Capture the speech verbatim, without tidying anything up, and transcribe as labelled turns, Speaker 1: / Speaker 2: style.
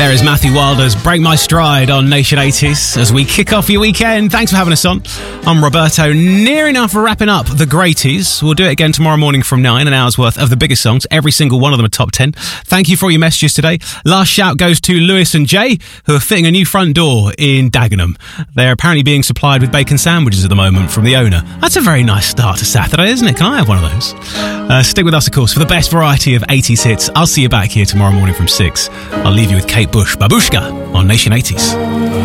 Speaker 1: There is Matthew Wilder's Break My Stride on Nation eighties as we kick off your weekend. Thanks for having us on. I'm Roberto, near enough wrapping up the greaties. We'll do it again tomorrow morning from nine, an hour's worth of the biggest songs. Every single one of them are top ten. Thank you for all your messages today. Last shout goes to Lewis and Jay, who are fitting a new front door in Dagenham. They're apparently being supplied with bacon sandwiches at the moment from the owner. That's a very nice start to Saturday, isn't it? Can I have one of those? Uh, stick with us, of course, for the best variety of eighties hits. I'll see you back here tomorrow morning from six. I'll leave you with Kate Bush, Babushka, on Nation eighties.